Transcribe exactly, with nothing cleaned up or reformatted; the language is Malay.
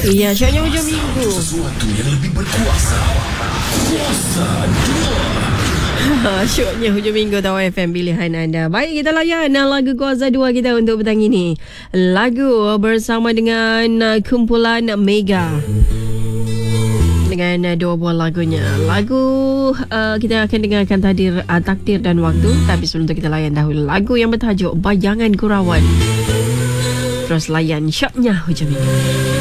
Iya, syoknya hujung minggu. Sesuatu yang lebih berkuasa. Kuasa dua. Syoknya hujung minggu tahu F M pilihan anda. Baik, kita layan lagu Kuasa dua kita untuk petang ini. Lagu bersama dengan kumpulan Mega. Dengan dua buah lagunya. Lagu uh, kita akan dengarkan tadi uh, Takdir dan Waktu. Tapi sebelum itu kita layan dahulu lagu yang bertajuk Bayangan Gurauan. Terus layan syoknya hujung minggu.